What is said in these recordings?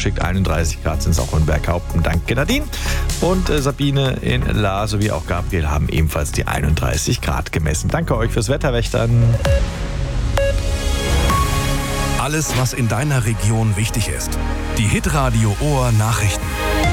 geschickt. 31 Grad sind es auch in Berghaupten. Danke Nadine. Und Sabine in La sowie auch Gabriel haben ebenfalls die 31 Grad gemessen. Danke euch fürs Wetterwächtern. Alles, was in deiner Region wichtig ist. Die Hitradio Ohr Nachrichten.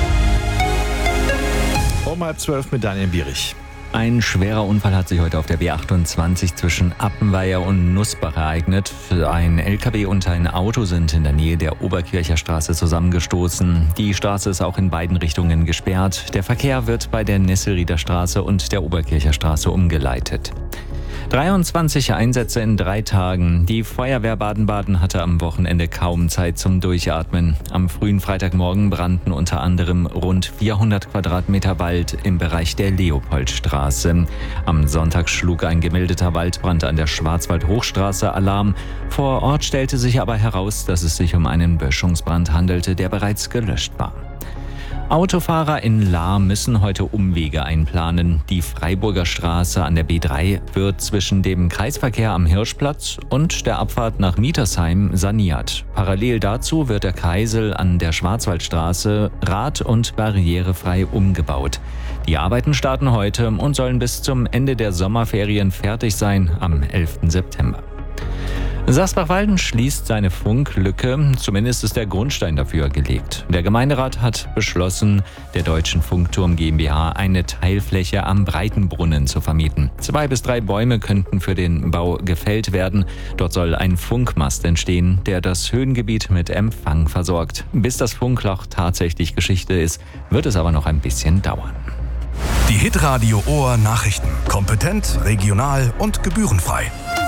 Um 11:30 mit Daniel Bierich. Ein schwerer Unfall hat sich heute auf der B28 zwischen Appenweier und Nussbach ereignet. Ein LKW und ein Auto sind in der Nähe der Oberkircher Straße zusammengestoßen. Die Straße ist auch in beiden Richtungen gesperrt. Der Verkehr wird bei der Nesselrieder Straße und der Oberkircher Straße umgeleitet. 23 Einsätze in 3 Tagen. Die Feuerwehr Baden-Baden hatte am Wochenende kaum Zeit zum Durchatmen. Am frühen Freitagmorgen brannten unter anderem rund 400 Quadratmeter Wald im Bereich der Leopoldstraße. Am Sonntag schlug ein gemeldeter Waldbrand an der Schwarzwald-Hochstraße Alarm. Vor Ort stellte sich aber heraus, dass es sich um einen Böschungsbrand handelte, der bereits gelöscht war. Autofahrer in Lahr müssen heute Umwege einplanen. Die Freiburger Straße an der B3 wird zwischen dem Kreisverkehr am Hirschplatz und der Abfahrt nach Mietersheim saniert. Parallel dazu wird der Kreisel an der Schwarzwaldstraße rad- und barrierefrei umgebaut. Die Arbeiten starten heute und sollen bis zum Ende der Sommerferien fertig sein, am 11. September. Sasbach-Walden schließt seine Funklücke, zumindest ist der Grundstein dafür gelegt. Der Gemeinderat hat beschlossen, der Deutschen Funkturm GmbH eine Teilfläche am Breitenbrunnen zu vermieten. 2 bis 3 Bäume könnten für den Bau gefällt werden. Dort soll ein Funkmast entstehen, der das Höhengebiet mit Empfang versorgt. Bis das Funkloch tatsächlich Geschichte ist, wird es aber noch ein bisschen dauern. Die Hitradio Ohr Nachrichten. Kompetent, regional und gebührenfrei.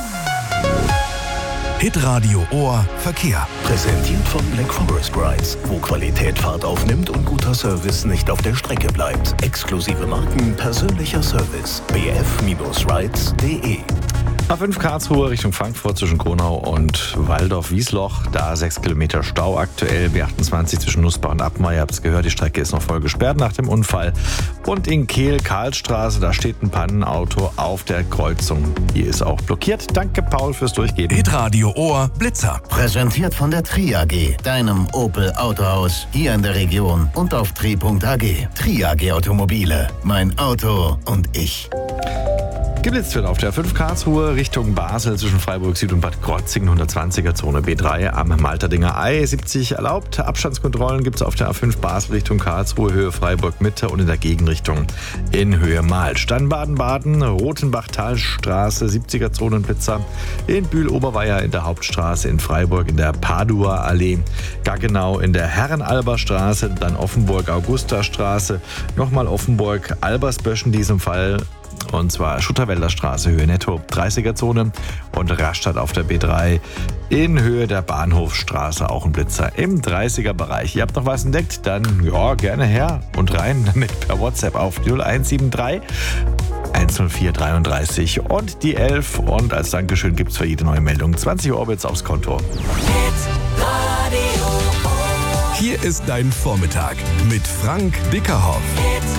Hitradio Ohr Verkehr. Präsentiert von Black Forest Rides, wo Qualität Fahrt aufnimmt und guter Service nicht auf der Strecke bleibt. Exklusive Marken, persönlicher Service. bf-rides.de. A5 Karlsruhe Richtung Frankfurt zwischen Kronau und Waldorf-Wiesloch. Da 6 Kilometer Stau aktuell. B28 zwischen Nussbach und Appenweier. Ihr habt es gehört, die Strecke ist noch voll gesperrt nach dem Unfall. Und in Kehl-Karlstraße, da steht ein Pannenauto auf der Kreuzung. Die ist auch blockiert. Danke, Paul, fürs Durchgeben. Hitradio Ohr Blitzer. Präsentiert von der Tri AG, deinem Opel Autohaus hier in der Region und auf tri.ag. Tri AG Automobile, mein Auto und ich. Geblitzt wird auf der 5 Karlsruhe Richtung Basel zwischen Freiburg Süd und Bad Krozingen, 120er Zone B3 am Malterdinger Ei. 70 erlaubt. Abstandskontrollen gibt es auf der A5 Basel Richtung Karlsruhe, Höhe Freiburg Mitte und in der Gegenrichtung in Höhe Malsch. Dann Baden-Baden, Rotenbach-Talstraße, 70er Zonenblitzer. In Bühl-Oberweier in der Hauptstraße, in Freiburg in der Padua-Allee. Gaggenau in der Herren-Alber-Straße, dann Offenburg-Augusta-Straße, nochmal Offenburg-Albersbösch in diesem Fall. Und zwar Schutterwälder Straße, Höhe Netto, 30er-Zone und Rastatt auf der B3 in Höhe der Bahnhofstraße, auch ein Blitzer im 30er-Bereich. Ihr habt noch was entdeckt? Dann ja, gerne her und rein damit per WhatsApp auf 0173 10433 und die 11. Und als Dankeschön gibt es für jede neue Meldung 20 Orbits aufs Konto. Hier ist dein Vormittag mit Frank Dickerhoff.